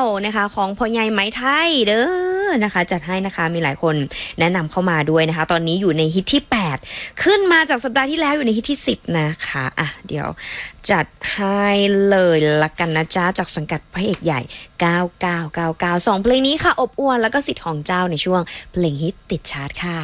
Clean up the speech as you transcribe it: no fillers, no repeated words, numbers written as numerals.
นะคะของพ่อใหญ่ไหมไทยเด้อนะคะจัดให้นะคะมีหลายคนแนะนำเข้ามาด้วยนะคะตอนนี้อยู่ในฮิตที่8ขึ้นมาจากสัปดาห์ที่แล้วอยู่ในฮิตที่10นะคะอ่ะเดี๋ยวจัดให้เลยละกันนะจ๊ะจากสังกัดพระเอกใหญ่9999 2เพลงนี้ค่ะอบอวลแล้วก็สิทธิ์ของเจ้าในช่วงเพลงฮิตติดชาร์ตค่ะ